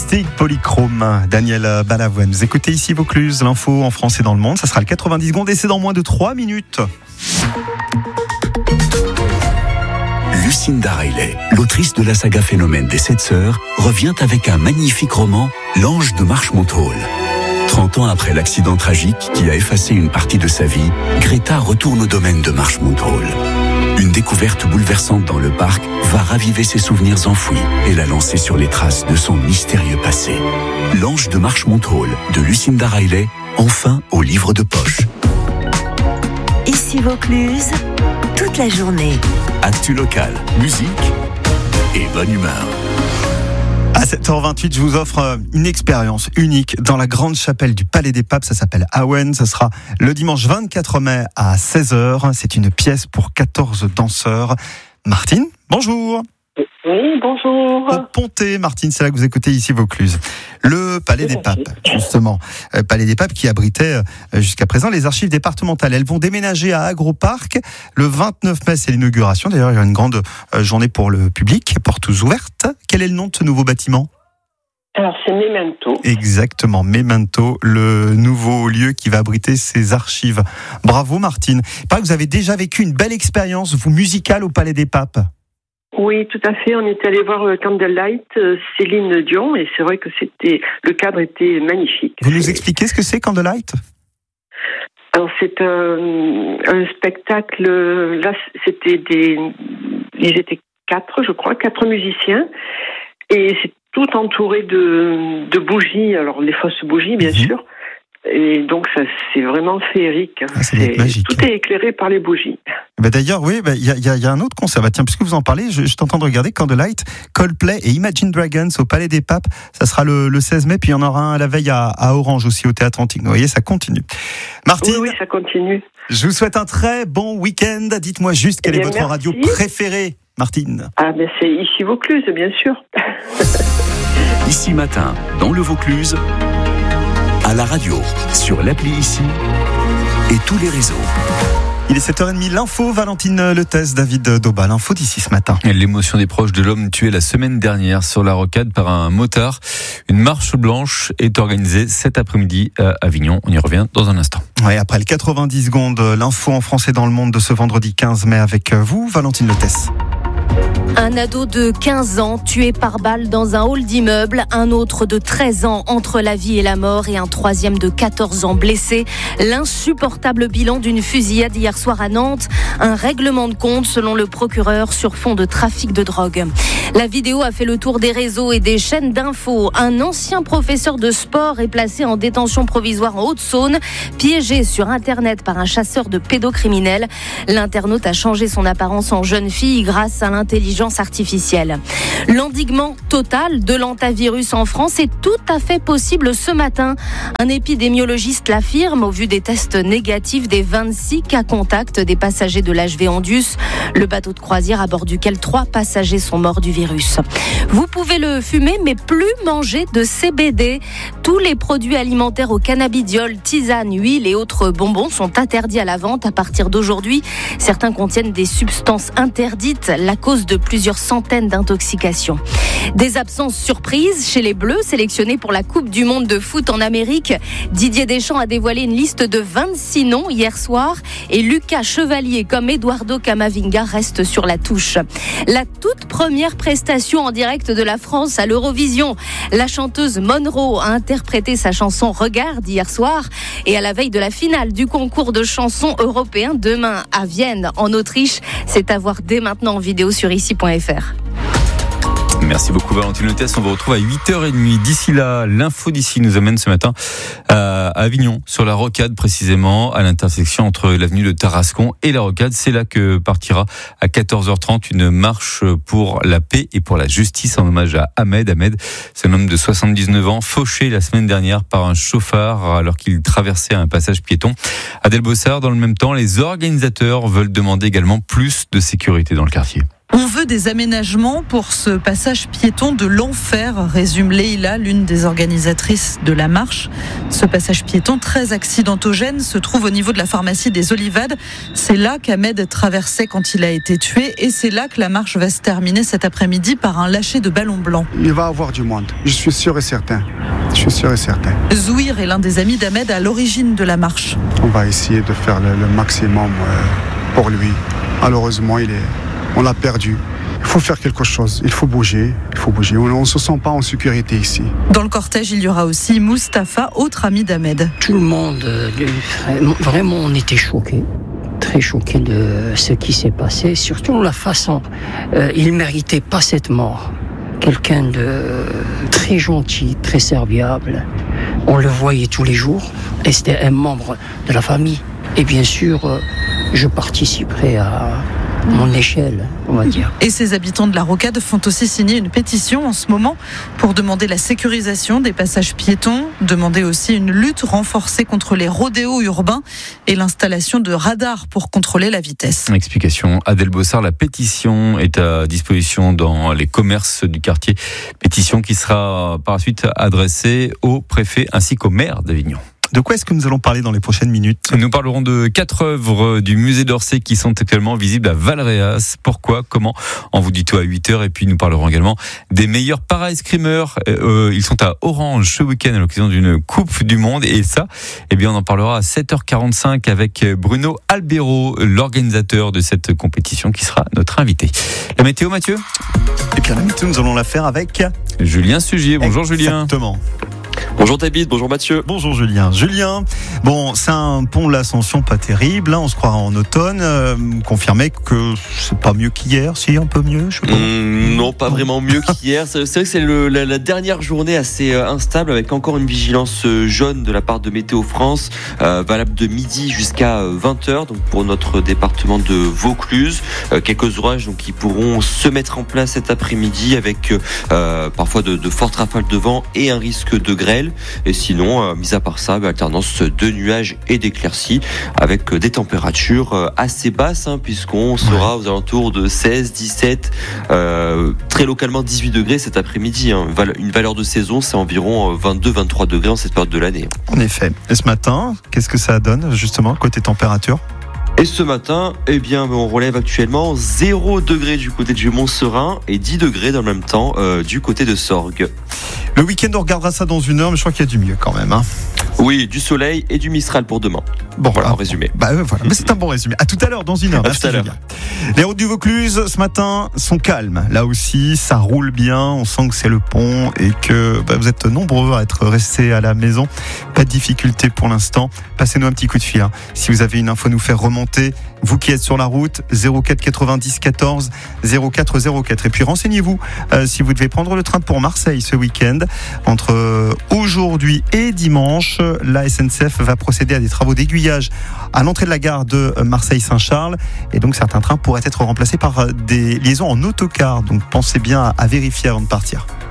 Fantastique Polychrome, Daniel Balavoine. Vous écoutez ici Vaucluse, l'info en France et dans le monde. Ça sera le 90 secondes et c'est dans moins de 3 minutes. Lucinda Riley, l'autrice de la saga Phénomène des 7 sœurs, revient avec un magnifique roman, L'Ange de Marchmont Hall. 30 ans après l'accident tragique qui a effacé une partie de sa vie, Greta retourne au domaine de Marchmont Hall. Une découverte bouleversante dans le parc va raviver ses souvenirs enfouis et la lancer sur les traces de son mystérieux passé. L'Ange de Marchmont Hall de Lucinda Riley, enfin au livre de poche. Ici Vaucluse, toute la journée. Actu local, musique et bonne humeur. À 7h28, je vous offre une expérience unique dans la grande chapelle du Palais des Papes. Ça s'appelle Awen. Ça sera le dimanche 24 mai à 16h. C'est une pièce pour 14 danseurs. Martine, bonjour. Oui, bonjour. Au Pontet, Martine, c'est là que vous écoutez ici Vaucluse. Le Palais des Papes, justement. Palais des Papes qui abritait jusqu'à présent les archives départementales. Elles vont déménager à Agroparc. Le 29 mai, c'est l'inauguration. D'ailleurs, il y a une grande journée pour le public, portes ouvertes. Quel est le nom de ce nouveau bâtiment ? Alors, c'est Memento. Exactement, Memento, le nouveau lieu qui va abriter ces archives. Bravo, Martine. Il paraît que vous avez déjà vécu une belle expérience, vous, musicale au Palais des Papes. Oui, tout à fait. On est allé voir Candlelight, Céline Dion, et c'est vrai que le cadre était magnifique. Vous nous expliquez ce que c'est Candlelight ? Alors, c'est un spectacle. Là, ils étaient 4 musiciens, et c'est tout entouré de bougies. Alors, les fausses bougies, bien sûr. Et donc, ça, c'est vraiment féerique. Ah, c'est magique. Tout est éclairé par les bougies. D'ailleurs, oui, il y a un autre concert. Tiens, puisque vous en parlez, je t'entends de regarder Candlelight, Coldplay et Imagine Dragons au Palais des Papes. Ça sera le 16 mai, puis il y en aura un à la veille à Orange aussi, au Théâtre Antique. Vous voyez, ça continue. Martine, oui, ça continue. Je vous souhaite un très bon week-end. Dites-moi juste quelle est votre radio préférée, Martine. Ah, ben c'est ici Vaucluse, bien sûr. Ici Matin, dans le Vaucluse, à la radio, sur l'appli Ici et tous les réseaux. Il est 7h30, l'info, Valentine Letès, David Daubal, l'info d'ici ce matin. L'émotion des proches de l'homme tué la semaine dernière sur la rocade par un motard. Une marche blanche est organisée cet après-midi à Avignon. On y revient dans un instant. Oui, après le 90 secondes, l'info en France et dans le monde de ce vendredi 15 mai avec vous, Valentine Letès. Un ado de 15 ans tué par balle dans un hall d'immeuble, un autre de 13 ans entre la vie et la mort et un troisième de 14 ans blessé. L'insupportable bilan d'une fusillade hier soir à Nantes. Un règlement de compte selon le procureur sur fond de trafic de drogue. La vidéo a fait le tour des réseaux et des chaînes d'infos. Un ancien professeur de sport est placé en détention provisoire en Haute-Saône, piégé sur Internet par un chasseur de pédocriminels. L'internaute a changé son apparence en jeune fille grâce à l'intelligence artificielle. L'endiguement total de l'hantavirus en France est tout à fait possible ce matin. Un épidémiologiste l'affirme au vu des tests négatifs des 26 cas contacts des passagers de l'HV Andus, le bateau de croisière à bord duquel 3 passagers sont morts du virus. Vous pouvez le fumer mais plus manger de CBD. Tous les produits alimentaires au cannabidiol, tisanes, huiles et autres bonbons sont interdits à la vente à partir d'aujourd'hui. Certains contiennent des substances interdites, la cause de plusieurs centaines d'intoxications. Des absences surprises chez les Bleus sélectionnés pour la Coupe du Monde de foot en Amérique. Didier Deschamps a dévoilé une liste de 26 noms hier soir et Lucas Chevalier comme Eduardo Camavinga reste sur la touche. La toute première prestation en direct de la France à l'Eurovision. La chanteuse Monroe a interprété sa chanson Regarde hier soir et à la veille de la finale du concours de chansons européen demain à Vienne en Autriche. C'est à voir dès maintenant en vidéo sur ici.fr. Merci beaucoup Valentine Letès, on vous retrouve à 8h30. D'ici là, l'info d'ici nous amène ce matin à Avignon, sur la rocade précisément, à l'intersection entre l'avenue de Tarascon et la rocade. C'est là que partira à 14h30 une marche pour la paix et pour la justice en hommage à Ahmed. Ahmed, c'est un homme de 79 ans, fauché la semaine dernière par un chauffard alors qu'il traversait un passage piéton à Delbossard. Dans le même temps, les organisateurs veulent demander également plus de sécurité dans le quartier. On veut des aménagements pour ce passage piéton de l'enfer, résume Leïla, l'une des organisatrices de la marche. Ce passage piéton très accidentogène se trouve au niveau de la pharmacie des Olivades. C'est là qu'Ahmed traversait quand il a été tué et c'est là que la marche va se terminer cet après-midi par un lâcher de ballons blancs. Il va y avoir du monde, je suis sûr et certain. Zouir est l'un des amis d'Ahmed à l'origine de la marche. On va essayer de faire le maximum pour lui. Malheureusement, on l'a perdu. Il faut faire quelque chose, il faut bouger. On ne se sent pas en sécurité ici. Dans le cortège, il y aura aussi Mustapha, autre ami d'Ahmed. Tout le monde, vraiment, on était choqués. Très choqués de ce qui s'est passé, surtout la façon. Il ne méritait pas cette mort. Quelqu'un de très gentil, très serviable. On le voyait tous les jours et c'était un membre de la famille. Et bien sûr, je participerai à mon échelle, on va dire. Et ces habitants de la Rocade font aussi signer une pétition en ce moment pour demander la sécurisation des passages piétons, demander aussi une lutte renforcée contre les rodéos urbains et l'installation de radars pour contrôler la vitesse. Explication Adèle Bossard, la pétition est à disposition dans les commerces du quartier. Pétition qui sera par la suite adressée au préfet ainsi qu'au maire d'Avignon. De quoi est-ce que nous allons parler dans les prochaines minutes ? Nous parlerons de 4 œuvres du musée d'Orsay qui sont actuellement visibles à Valréas. Pourquoi ? Comment ? On vous dit tout à 8h. Et puis nous parlerons également des meilleurs para-escrimeurs. Ils sont à Orange ce week-end à l'occasion d'une Coupe du Monde. Et ça, eh bien, on en parlera à 7h45 avec Bruno Albero, l'organisateur de cette compétition qui sera notre invité. La météo, Mathieu ? Et bien la météo, nous allons la faire avec Julien Sugier. Bonjour Julien. Exactement. Bonjour David, bonjour Mathieu. Bonjour Julien. Julien, bon, c'est un pont de l'Ascension pas terrible, hein, on se croira en automne. Confirmez que c'est pas mieux qu'hier, si un peu mieux, je sais pas. Non, pas vraiment mieux qu'hier. C'est vrai que c'est la dernière journée assez instable avec encore une vigilance jaune de la part de Météo France, valable de midi jusqu'à 20h, donc pour notre département de Vaucluse. Quelques orages donc, qui pourront se mettre en place cet après-midi avec parfois de fortes rafales de vent et un risque de grêle. Et sinon, mis à part ça, alternance de nuages et d'éclaircies avec des températures assez basses, puisqu'on sera aux alentours de 16, 17, très localement 18 degrés cet après-midi. Une valeur de saison, c'est environ 22, 23 degrés en cette période de l'année. En effet. Et ce matin, qu'est-ce que ça donne justement côté température ? Et ce matin, eh bien, on relève actuellement 0 degré du côté du Mont-Serein et 10 degrés dans le même temps du côté de Sorgues. Le week-end, on regardera ça dans une heure, mais je crois qu'il y a du mieux quand même. Oui, du soleil et du Mistral pour demain. Bon, voilà, en résumé. Voilà. Mais c'est un bon résumé. À tout à l'heure, dans une heure. Merci, Julien. Les routes du Vaucluse, ce matin, sont calmes. Là aussi, ça roule bien. On sent que c'est le pont et que vous êtes nombreux à être restés à la maison. Pas de difficulté pour l'instant. Passez-nous un petit coup de fil. Si vous avez une info à nous faire remonter, vous qui êtes sur la route, 04 90 14 04 04. Et puis renseignez-vous si vous devez prendre le train pour Marseille ce week-end. Entre aujourd'hui et dimanche, la SNCF va procéder à des travaux d'aiguillage à l'entrée de la gare de Marseille-Saint-Charles. Et donc certains trains pourraient être remplacés par des liaisons en autocar. Donc pensez bien à vérifier avant de partir.